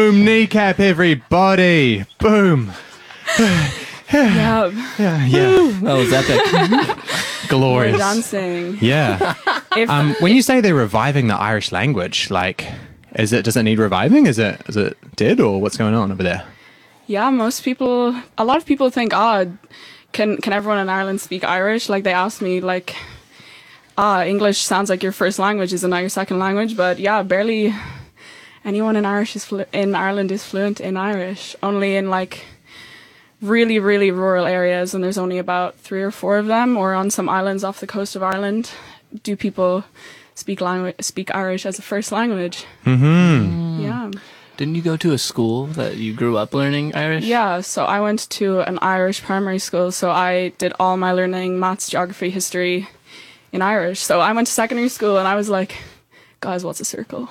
Boom, kneecap, everybody. Boom. Yeah. Yeah. That was epic. Glorious. We're dancing. Yeah. If, When you say they're reviving the Irish language, like, does it need reviving? Is it dead, or what's going on over there? yeah, a lot of people think, can everyone in Ireland speak Irish? Like, they ask me, like, English sounds like your first language, is it not your second language? But yeah, barely anyone in Ireland is fluent in Irish. Only in like really, really rural areas, and there's only about 3 or 4 of them, or on some islands off the coast of Ireland, do people speak Irish as a first language. Mm-hmm. Yeah. Didn't you go to a school that you grew up learning Irish? Yeah, so I went to an Irish primary school, so I did all my learning, maths, geography, history, in Irish. So I went to secondary school and I was like, guys, what's a circle?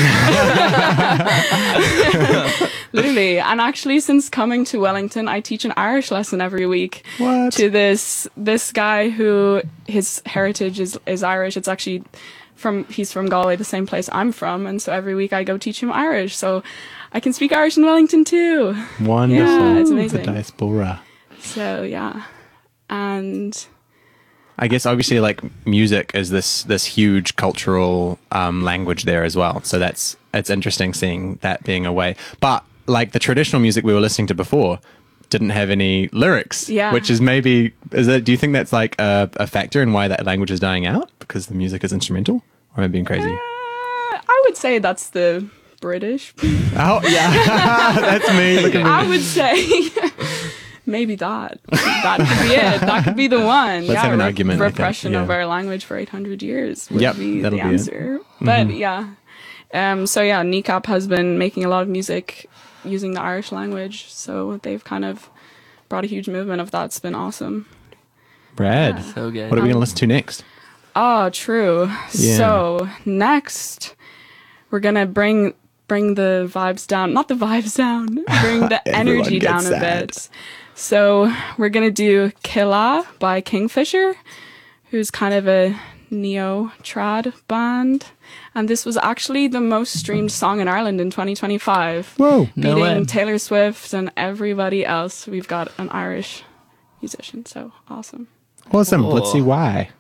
Literally. And actually, since coming to Wellington, I teach an Irish lesson every week. What? To this guy who his heritage is Irish. It's actually he's from Galway, the same place I'm from, and so every week I go teach him Irish. So I can speak Irish in Wellington too. Wonderful. Yeah, it's amazing. The diaspora. So yeah. And I guess obviously like music is this huge cultural language there as well. So it's interesting seeing that being a way. But like the traditional music we were listening to before didn't have any lyrics. Yeah. Which is do you think that's like a factor in why that language is dying out? Because the music is instrumental? Or am I being crazy? I would say that's the British. Oh yeah. That's me. Look at me. I would say maybe that could be it. That could be the one. Let's have an argument, I think. Repression of Yeah. our language for 800 years would Yep, be that'll the be it. answer. But yeah. So yeah, Kneecap has been making a lot of music using the Irish language. So they've kind of brought a huge movement of that. It's been awesome. Brad. So good. What are we going to listen to next? Oh, true. Yeah. So next, we're gonna bring the vibes down. Not the vibes down. Bring the Everyone energy gets down a sad. bit. So we're gonna do Killa by Kingfisher, who's kind of a neo-trad band. And this was actually the most streamed song in Ireland in 2025. Whoa. No way. Beating Taylor Swift and everybody else. We've got an Irish musician, so awesome. Awesome. Cool. Let's see why.